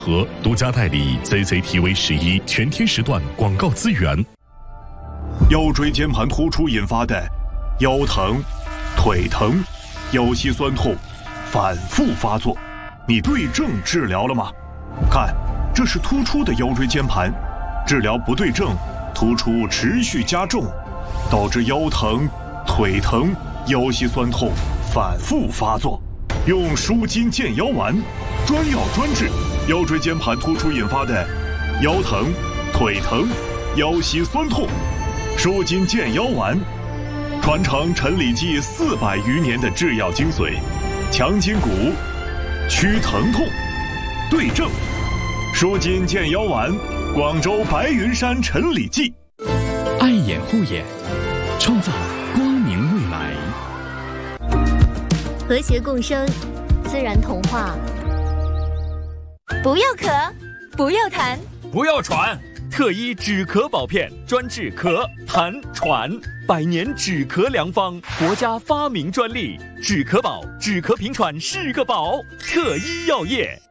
和独家代理 CCTV11全天时段广告资源。 腰椎间盘突出引发的腰疼、腿疼、腰膝酸痛反复发作，你对症治疗了吗？看，这是突出的腰椎间盘，治疗不对症，突出持续加重，导致腰疼、腿疼、腰膝酸痛反复发作。用舒筋健腰丸，专药专治腰椎间盘突出引发的腰疼、腿疼、腰膝酸痛。舒筋健腰丸，传承陈李济400余年的制药精髓，强筋骨，祛疼痛，对症。舒筋健腰丸，广州白云山陈李济。 爱眼护眼，创造光明未来。 和谐共生，自然童话。不要咳，不要痰， 不要喘。特医止咳宝片，专治咳、痰、喘，100年止咳良方，国家发明专利。止咳宝，止咳平喘是个宝。特医药业。